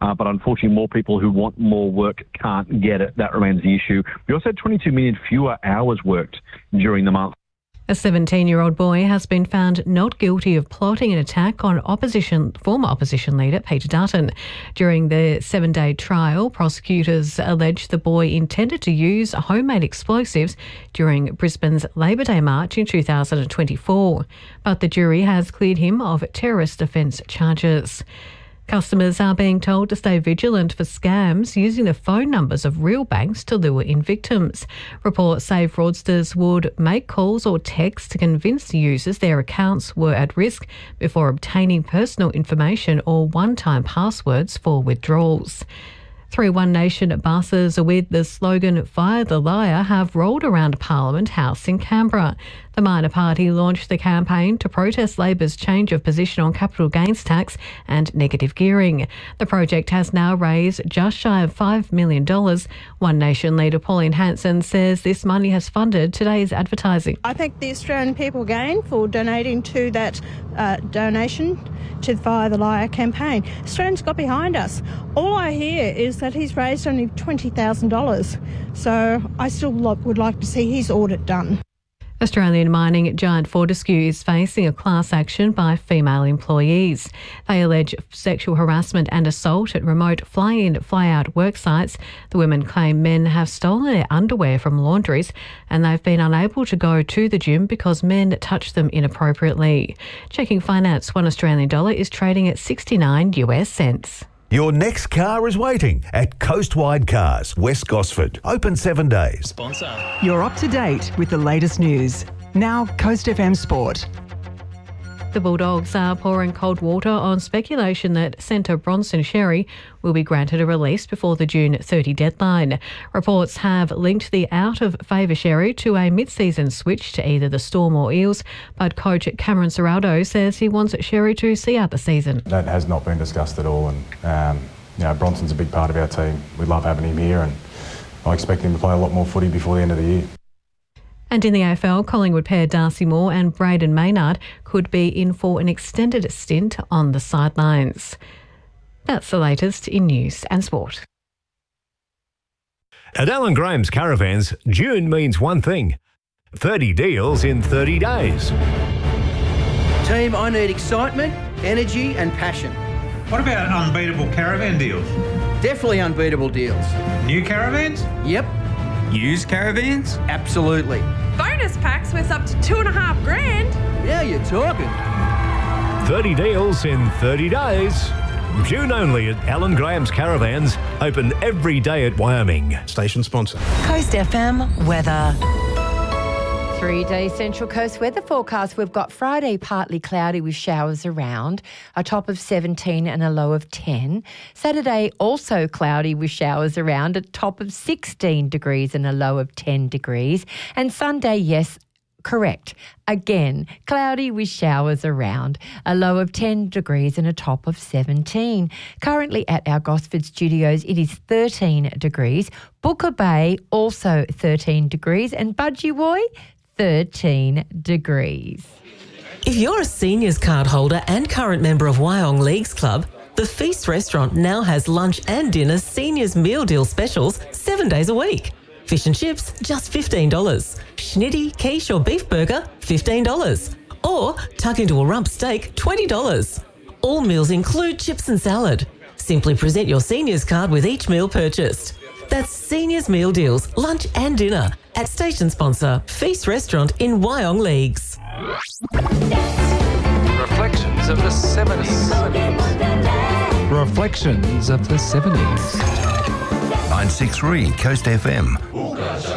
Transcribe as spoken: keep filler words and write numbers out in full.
uh, but unfortunately more people who want more work can't get it. That remains the issue. We also had twenty-two million fewer hours worked during the month. A seventeen-year-old boy has been found not guilty of plotting an attack on opposition former opposition leader Peter Dutton. During the seven-day trial, prosecutors alleged the boy intended to use homemade explosives during Brisbane's Labor Day march in two thousand twenty-four, but the jury has cleared him of terrorist offence charges. Customers are being told to stay vigilant for scams using the phone numbers of real banks to lure in victims. Reports say fraudsters would make calls or texts to convince users their accounts were at risk before obtaining personal information or one-time passwords for withdrawals. Three One Nation buses with the slogan Fire the Liar have rolled around Parliament House in Canberra. The minor party launched the campaign to protest Labor's change of position on capital gains tax and negative gearing. The project has now raised just shy of five million dollars. One Nation leader Pauline Hanson says this money has funded today's advertising. I thank the Australian people again for donating to that uh, donation to the Fire the Liar campaign. Australians got behind us. All I hear is that he's raised only twenty thousand dollars. So I still would like to see his audit done. Australian mining giant Fortescue is facing a class action by female employees. They allege sexual harassment and assault at remote fly-in, fly-out work sites. The women claim men have stolen their underwear from laundries and they've been unable to go to the gym because men touch them inappropriately. Checking finance, one Australian dollar is trading at sixty-nine US cents. Your next car is waiting at Coastwide Cars, West Gosford. Open seven days. Sponsor. You're up to date with the latest news. Now, Coast F M Sport. The Bulldogs are pouring cold water on speculation that centre Bronson Xerri will be granted a release before the June thirtieth deadline. Reports have linked the out-of-favour Xerri to a mid-season switch to either the Storm or Eels, but coach Cameron Ciraldo says he wants Xerri to see out the season. That has not been discussed at all, and um, you know, Bronson's a big part of our team. We love having him here, and I expect him to play a lot more footy before the end of the year. And in the A F L, Collingwood pair Darcy Moore and Braden Maynard could be in for an extended stint on the sidelines. That's the latest in news and sport. At Alan Graham's Caravans, June means one thing: thirty deals in thirty days. Team, I need excitement, energy and passion. What about unbeatable caravan deals? Definitely unbeatable deals. New caravans? Yep. Used caravans? Absolutely. Bonus packs worth up to two and a half grand. Yeah, you're talking. thirty deals in thirty days. June only at Alan Graham's Caravans. Open every day at Wyoming. Station sponsor. Coast F M weather. Three-day Central Coast weather forecast. We've got Friday partly cloudy with showers around, a top of seventeen and a low of ten. Saturday also cloudy with showers around, a top of sixteen degrees and a low of ten degrees. And Sunday, yes, correct. Again, cloudy with showers around, a low of ten degrees and a top of seventeen. Currently at our Gosford studios, it is thirteen degrees. Booker Bay, also thirteen degrees. And Budgie thirteen degrees. If you're a seniors card holder and current member of Wyong Leagues Club, the Feast Restaurant now has lunch and dinner seniors meal deal specials seven days a week. Fish and chips, just fifteen dollars. Schnitty, quiche or beef burger, fifteen dollars. Or tuck into a rump steak, twenty dollars. All meals include chips and salad. Simply present your seniors card with each meal purchased. That's Seniors Meal Deals, lunch and dinner at station sponsor Feast Restaurant in Wyong Leagues. Reflections of the seventies. Reflections of the seventies. nine six three Coast F M.